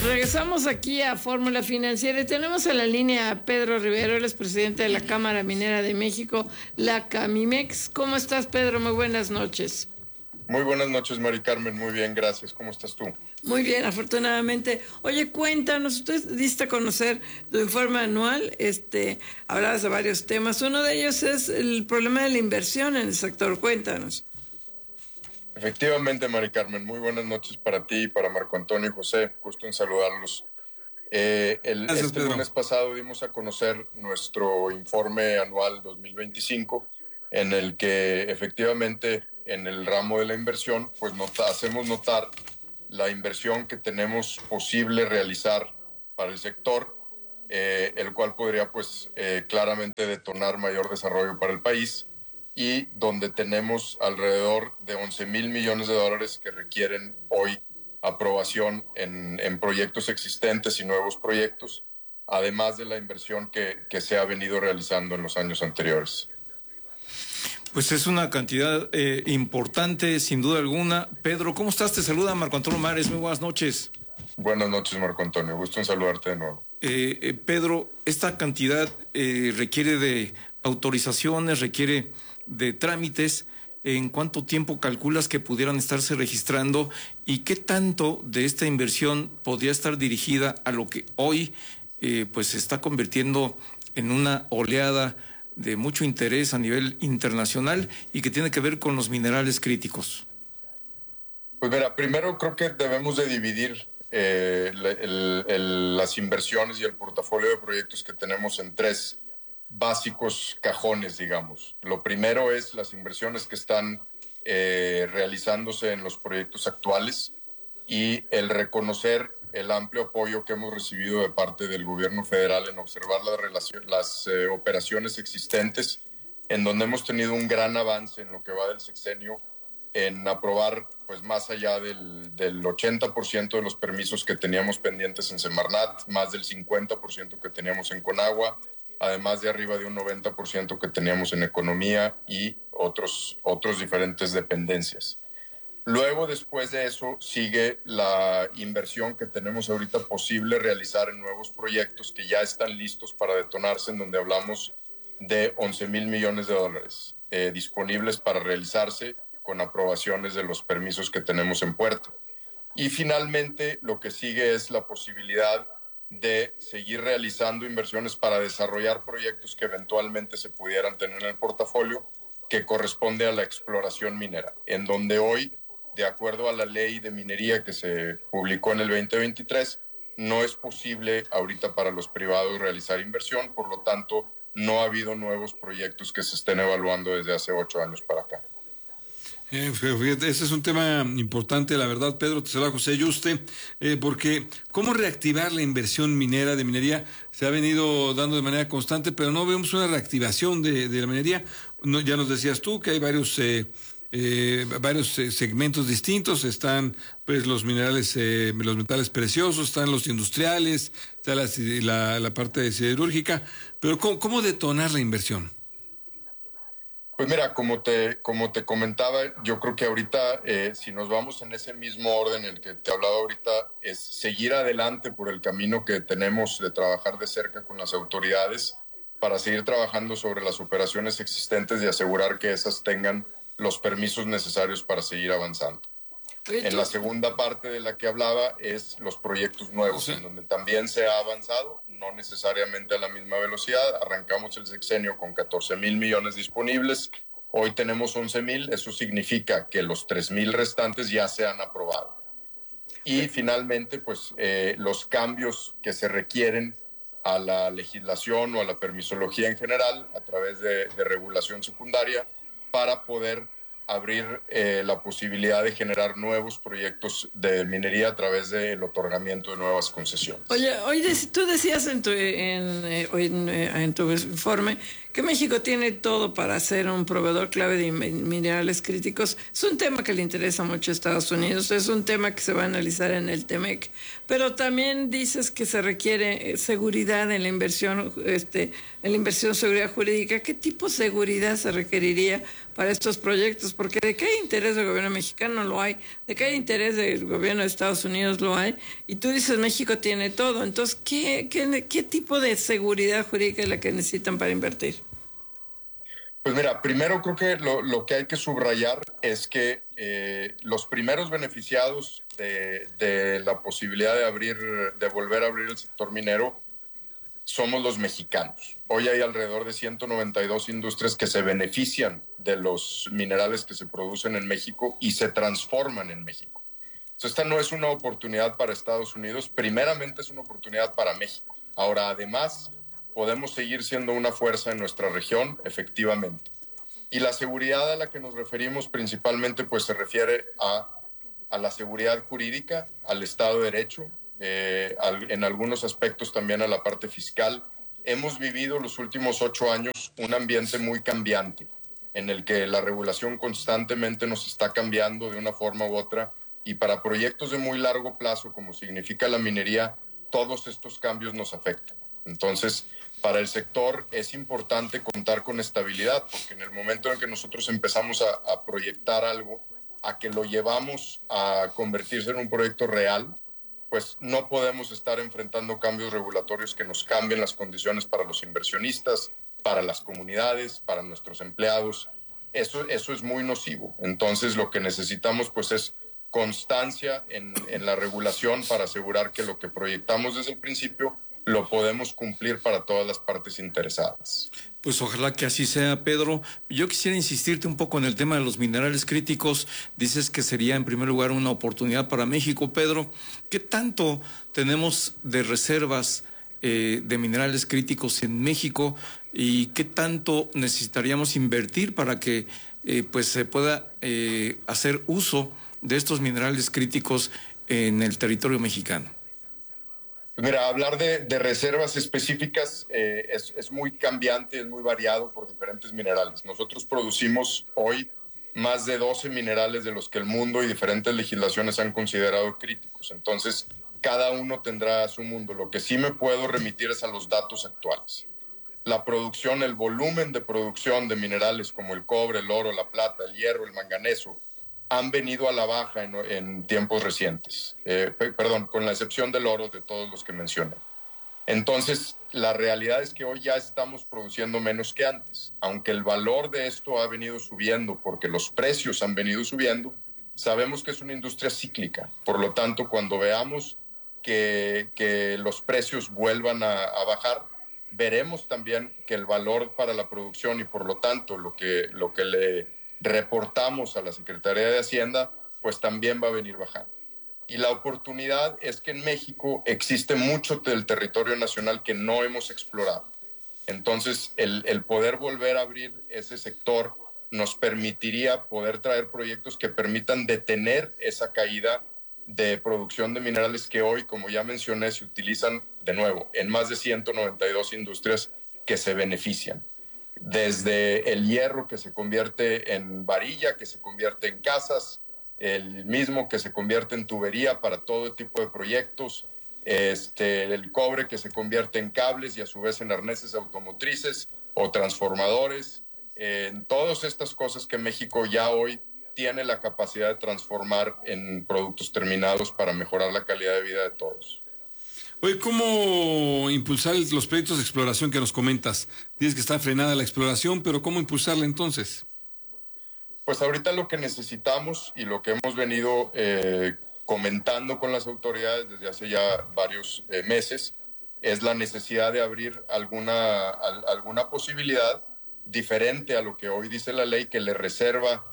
Regresamos aquí a Fórmula Financiera y tenemos en la línea a Pedro Rivero, él es presidente de la Cámara Minera de México, la Camimex. ¿Cómo estás, Pedro? Muy buenas noches. Muy buenas noches, Mari Carmen. Muy bien, gracias. ¿Cómo estás tú? Muy bien, afortunadamente. Oye, cuéntanos, usted diste a conocer tu informe anual, hablabas de varios temas. Uno de ellos es el problema de la inversión en el sector. Cuéntanos. Efectivamente, Mari Carmen. Muy buenas noches para ti y para Marco Antonio y José. Gusto en saludarlos. Este lunes pasado dimos a conocer nuestro informe anual 2025, en el que efectivamente en el ramo de la inversión, pues hacemos notar la inversión que tenemos posible realizar para el sector, el cual podría pues claramente detonar mayor desarrollo para el país, y donde tenemos alrededor de 11,000 millones de dólares que requieren hoy aprobación en proyectos existentes y nuevos proyectos, además de la inversión que se ha venido realizando en los años anteriores. Pues es una cantidad importante, sin duda alguna. Pedro, ¿cómo estás? Te saluda Marco Antonio Mares. Muy buenas noches. Buenas noches, Marco Antonio. Gusto en saludarte de nuevo. Pedro, esta cantidad requiere de autorizaciones, requiere de trámites. ¿En cuánto tiempo calculas que pudieran estarse registrando? ¿Y qué tanto de esta inversión podría estar dirigida a lo que hoy pues se está convirtiendo en una oleada de mucho interés a nivel internacional y que tiene que ver con los minerales críticos? Pues mira, primero creo que debemos de dividir las inversiones y el portafolio de proyectos que tenemos en tres básicos cajones, digamos. Lo primero es las inversiones que están realizándose en los proyectos actuales y el reconocer el amplio apoyo que hemos recibido de parte del gobierno federal en observar las operaciones existentes, en donde hemos tenido un gran avance en lo que va del sexenio, en aprobar pues más allá del 80% de los permisos que teníamos pendientes en Semarnat, más del 50% que teníamos en Conagua, además de arriba de un 90% que teníamos en Economía y otros diferentes dependencias. Luego, después de eso, sigue la inversión que tenemos ahorita posible realizar en nuevos proyectos que ya están listos para detonarse, en donde hablamos de 11,000 millones de dólares disponibles para realizarse con aprobaciones de los permisos que tenemos en puerta. Y finalmente, lo que sigue es la posibilidad de seguir realizando inversiones para desarrollar proyectos que eventualmente se pudieran tener en el portafolio, que corresponde a la exploración minera, en donde hoy, de acuerdo a la ley de minería que se publicó en el 2023, no es posible ahorita para los privados realizar inversión, por lo tanto, no ha habido nuevos proyectos que se estén evaluando desde hace 8 años para acá. Ese es un tema importante, la verdad, Pedro. Te saluda José Yuste, porque ¿cómo reactivar la inversión minera, de minería? Se ha venido dando de manera constante, pero no vemos una reactivación de la minería. No, ya nos decías tú que hay varios segmentos distintos. Están pues los minerales, los metales preciosos, están los industriales, está la parte siderúrgica, pero ¿cómo detonar la inversión? Pues mira, como te comentaba, yo creo que ahorita, si nos vamos en ese mismo orden el que te hablaba ahorita, es seguir adelante por el camino que tenemos de trabajar de cerca con las autoridades para seguir trabajando sobre las operaciones existentes y asegurar que esas tengan los permisos necesarios para seguir avanzando. En la segunda parte de la que hablaba es los proyectos nuevos, en donde también se ha avanzado, no necesariamente a la misma velocidad. Arrancamos el sexenio con 14,000 millones disponibles, hoy tenemos 11,000, eso significa que los 3,000 restantes ya se han aprobado. Y finalmente, pues los cambios que se requieren a la legislación o a la permisología en general, a través de regulación secundaria, para poder abrir la posibilidad de generar nuevos proyectos de minería a través del otorgamiento de nuevas concesiones. Oye, hoy tú decías en tu informe que México tiene todo para ser un proveedor clave de minerales críticos. Es un tema que le interesa mucho a Estados Unidos, es un tema que se va a analizar en el TEMEC, pero también dices que se requiere seguridad en la inversión, seguridad jurídica. ¿Qué tipo de seguridad se requeriría para estos proyectos, porque de que hay interés del gobierno mexicano lo hay, de que hay interés del gobierno de Estados Unidos lo hay, y tú dices México tiene todo. Entonces, ¿qué tipo de seguridad jurídica es la que necesitan para invertir? Pues mira, primero creo que lo que hay que subrayar es que los primeros beneficiados de la posibilidad de volver a abrir el sector minero somos los mexicanos. Hoy hay alrededor de 192 industrias que se benefician de los minerales que se producen en México y se transforman en México. Entonces, esta no es una oportunidad para Estados Unidos, primeramente es una oportunidad para México. Ahora, además, podemos seguir siendo una fuerza en nuestra región, efectivamente. Y la seguridad a la que nos referimos principalmente, pues se refiere a la seguridad jurídica, al Estado de Derecho, en algunos aspectos también a la parte fiscal. Hemos vivido los últimos 8 años un ambiente muy cambiante, en el que la regulación constantemente nos está cambiando de una forma u otra, y para proyectos de muy largo plazo, como significa la minería, todos estos cambios nos afectan. Entonces, para el sector es importante contar con estabilidad, porque en el momento en que nosotros empezamos a proyectar algo, a que lo llevamos a convertirse en un proyecto real, pues no podemos estar enfrentando cambios regulatorios que nos cambien las condiciones para los inversionistas, para las comunidades, para nuestros empleados. Eso es muy nocivo. Entonces, lo que necesitamos pues es constancia en la regulación para asegurar que lo que proyectamos desde el principio lo podemos cumplir para todas las partes interesadas. Pues ojalá que así sea, Pedro. Yo quisiera insistirte un poco en el tema de los minerales críticos. Dices que sería en primer lugar una oportunidad para México, Pedro. ¿Qué tanto tenemos de reservas de minerales críticos en México y qué tanto necesitaríamos invertir para que pues se pueda hacer uso de estos minerales críticos en el territorio mexicano? Mira, hablar de reservas específicas es muy cambiante, es muy variado por diferentes minerales. Nosotros producimos hoy más de 12 minerales de los que el mundo y diferentes legislaciones han considerado críticos. Entonces, cada uno tendrá su mundo. Lo que sí me puedo remitir es a los datos actuales. La producción, el volumen de producción de minerales como el cobre, el oro, la plata, el hierro, el manganeso, han venido a la baja en tiempos recientes. Con la excepción del oro, de todos los que mencioné. Entonces, la realidad es que hoy ya estamos produciendo menos que antes. Aunque el valor de esto ha venido subiendo porque los precios han venido subiendo, sabemos que es una industria cíclica. Por lo tanto, cuando veamos que los precios vuelvan a bajar, veremos también que el valor para la producción y por lo tanto lo que le reportamos a la Secretaría de Hacienda, pues también va a venir bajando. Y la oportunidad es que en México existe mucho del territorio nacional que no hemos explorado. Entonces, el poder volver a abrir ese sector nos permitiría poder traer proyectos que permitan detener esa caída de producción de minerales que hoy, como ya mencioné, se utilizan de nuevo en más de 192 industrias que se benefician. Desde el hierro que se convierte en varilla, que se convierte en casas, el mismo que se convierte en tubería para todo tipo de proyectos, el cobre que se convierte en cables y a su vez en arneses automotrices o transformadores, en todas estas cosas que México ya hoy tiene la capacidad de transformar en productos terminados para mejorar la calidad de vida de todos. Oye, ¿cómo impulsar los proyectos de exploración que nos comentas? Dices que está frenada la exploración, pero ¿cómo impulsarla entonces? Pues ahorita lo que necesitamos y lo que hemos venido comentando con las autoridades desde hace ya varios meses es la necesidad de abrir alguna posibilidad diferente a lo que hoy dice la ley, que le reserva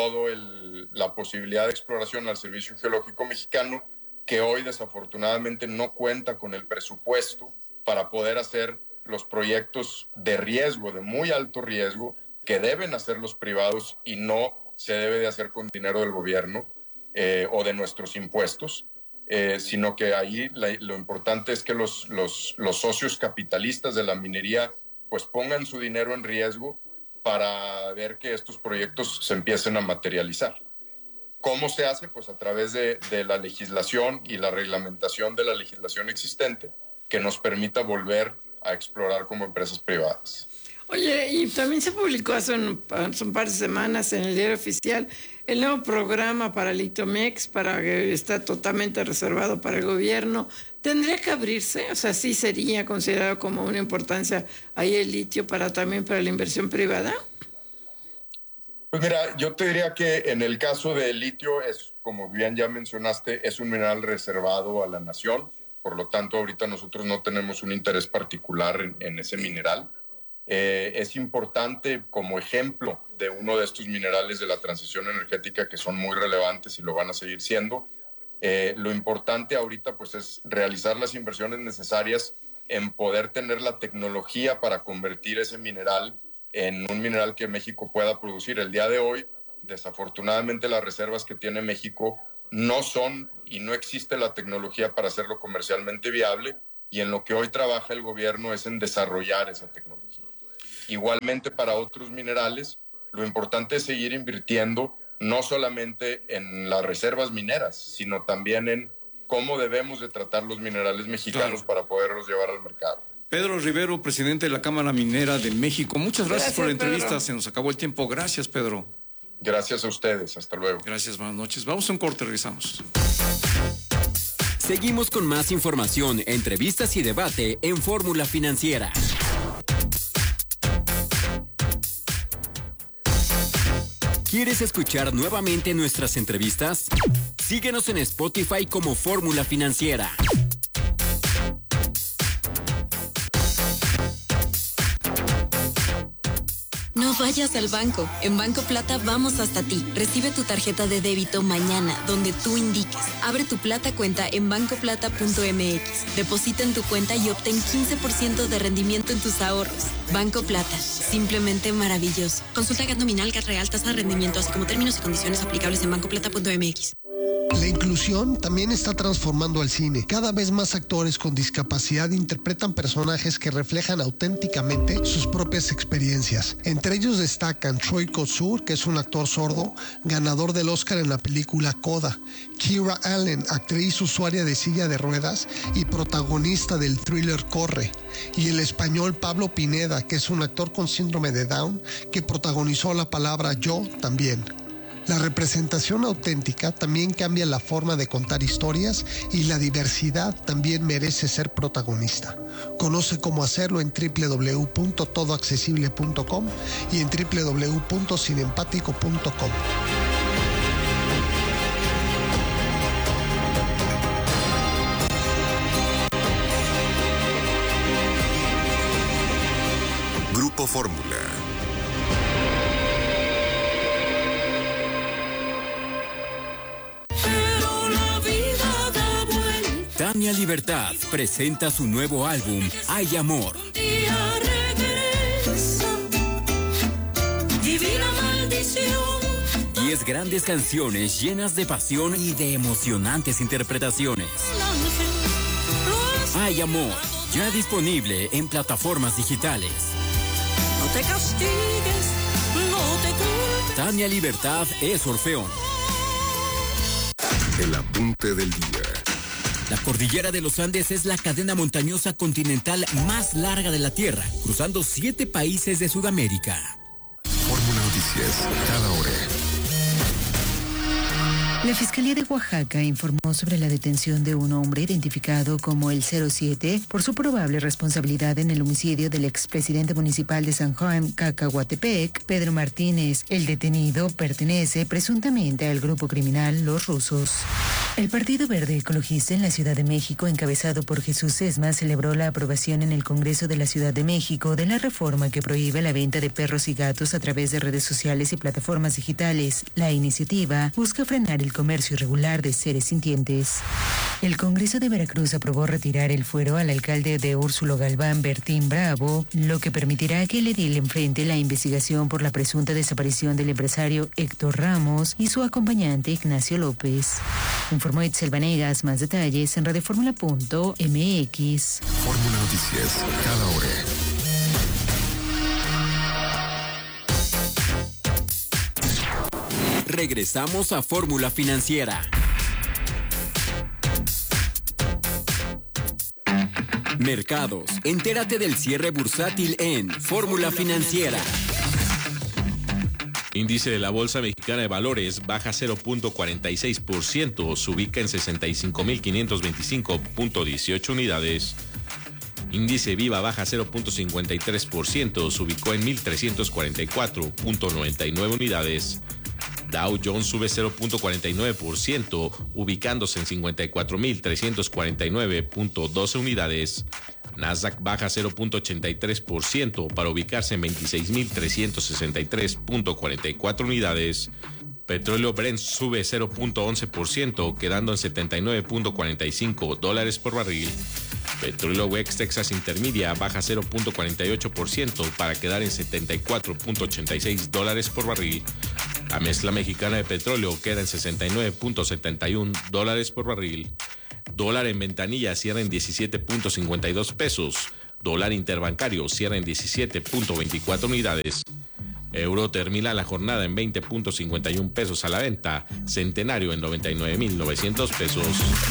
la posibilidad de exploración al Servicio Geológico Mexicano, que hoy desafortunadamente no cuenta con el presupuesto para poder hacer los proyectos de riesgo, de muy alto riesgo, que deben hacer los privados y no se debe de hacer con dinero del gobierno o de nuestros impuestos, sino que ahí lo importante es que los socios capitalistas de la minería pues pongan su dinero en riesgo para ver que estos proyectos se empiecen a materializar. ¿Cómo se hace? Pues a través de la legislación y la reglamentación de la legislación existente que nos permita volver a explorar como empresas privadas. Oye, y también se publicó hace un par de semanas en el Diario Oficial el nuevo programa para Litomex, que está totalmente reservado para el gobierno. ¿Tendría que abrirse? O sea, ¿sí sería considerado como una importancia ahí el litio también para la inversión privada? Pues mira, yo te diría que en el caso del litio, como bien ya mencionaste, es un mineral reservado a la nación. Por lo tanto, ahorita nosotros no tenemos un interés particular en ese mineral. Es importante como ejemplo de uno de estos minerales de la transición energética que son muy relevantes y lo van a seguir siendo. Lo importante ahorita pues es realizar las inversiones necesarias en poder tener la tecnología para convertir ese mineral en un mineral que México pueda producir. El día de hoy, desafortunadamente, las reservas que tiene México no son y no existe la tecnología para hacerlo comercialmente viable, y en lo que hoy trabaja el gobierno es en desarrollar esa tecnología. Igualmente para otros minerales, lo importante es seguir invirtiendo no solamente en las reservas mineras, sino también en cómo debemos de tratar los minerales mexicanos para poderlos llevar al mercado. Pedro Rivero, presidente de la Cámara Minera de México. Muchas gracias por la entrevista. Pedro. Se nos acabó el tiempo. Gracias, Pedro. Gracias a ustedes. Hasta luego. Gracias, buenas noches. Vamos a un corte, regresamos. Seguimos con más información, entrevistas y debate en Fórmula Financiera. ¿Quieres escuchar nuevamente nuestras entrevistas? Síguenos en Spotify como Fórmula Financiera. No vayas al banco. En Banco Plata vamos hasta ti. Recibe tu tarjeta de débito mañana, donde tú indiques. Abre tu Plata cuenta en bancoplata.mx. Deposita en tu cuenta y obtén 15% de rendimiento en tus ahorros. Banco Plata. Simplemente maravilloso. Consulta GAT nominal, GAT real, tasa de rendimiento, así como términos y condiciones aplicables en bancoplata.mx. La inclusión también está transformando al cine. Cada vez más actores con discapacidad interpretan personajes que reflejan auténticamente sus propias experiencias. Entre ellos destacan Troy Kotsur, que es un actor sordo, ganador del Oscar en la película Coda; Kira Allen, actriz usuaria de silla de ruedas y protagonista del thriller Corre; y el español Pablo Pineda, que es un actor con síndrome de Down, que protagonizó La Palabra Yo también. La representación auténtica también cambia la forma de contar historias, y la diversidad también merece ser protagonista. Conoce cómo hacerlo en www.todoaccesible.com y en www.sinempático.com. Grupo Fórmula. Tania Libertad presenta su nuevo álbum, Hay Amor. 10 grandes canciones llenas de pasión y de emocionantes interpretaciones. Hay Amor, ya disponible en plataformas digitales. No te castigues, no te culpes. Tania Libertad es Orfeón. El apunte del día. La cordillera de los Andes es la cadena montañosa continental más larga de la Tierra, cruzando 7 países de Sudamérica. Fórmula Noticias, cada hora. La Fiscalía de Oaxaca informó sobre la detención de un hombre identificado como el 07 por su probable responsabilidad en el homicidio del expresidente municipal de San Juan, Cacahuatepec, Pedro Martínez. El detenido pertenece presuntamente al grupo criminal Los Rusos. El Partido Verde Ecologista en la Ciudad de México, encabezado por Jesús Sesma, celebró la aprobación en el Congreso de la Ciudad de México de la reforma que prohíbe la venta de perros y gatos a través de redes sociales y plataformas digitales. La iniciativa busca frenar el comercio irregular de seres sintientes. El Congreso de Veracruz aprobó retirar el fuero al alcalde de Úrsulo Galván, Bertín Bravo, lo que permitirá que el edil enfrente la investigación por la presunta desaparición del empresario Héctor Ramos y su acompañante Ignacio López. Informó Itzel Vanegas. Más detalles en radioformula.mx. Fórmula Noticias, cada hora. Regresamos a Fórmula Financiera. Mercados. Entérate del cierre bursátil en Fórmula Financiera. Índice de la Bolsa Mexicana de Valores baja 0.46%, se ubica en 65.525.18 unidades. Índice Viva baja 0.53%, se ubicó en 1.344.99 unidades. Dow Jones sube 0.49%, ubicándose en 54.349.12 unidades. Nasdaq baja 0.83% para ubicarse en 26.363.44 unidades. Petróleo Brent sube 0.11%, quedando en $79.45 por barril. Petróleo West Texas Intermedia baja 0.48% para quedar en $74.86 por barril. La mezcla mexicana de petróleo queda en $69.71 por barril. Dólar en ventanilla cierra en 17.52 pesos. Dólar interbancario cierra en 17.24 unidades. Euro termina la jornada en 20.51 pesos a la venta. Centenario en 99.900 pesos.